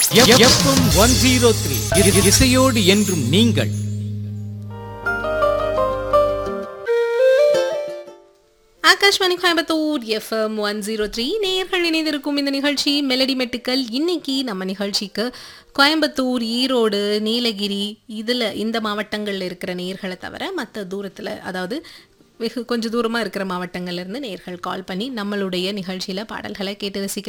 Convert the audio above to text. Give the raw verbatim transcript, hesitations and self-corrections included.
FM one zero three இசையோடு என்றும் நீங்கள். Akashvani Coimbatore FM one zero three நேயர்கள் இணைந்திருக்கும் இந்த நிகழ்ச்சி மெலடி மெட்டுக்கள். இன்னைக்கு நம்ம நிகழ்ச்சிக்கு கோயம்புத்தூர், ஈரோடு, நீலகிரி இதில் இந்த மாவட்டங்களில் இருக்கிற நேயர்களை தவிர மற்ற தூரத்தில், அதாவது வெகு கொஞ்சம் தூரமாக இருக்கிற மாவட்டங்கள்லேருந்து நேயர்கள் கால் பண்ணி நம்மளுடைய நிகழ்ச்சியில் பாடல்களை கேட்டு ரசிக்கலாம்.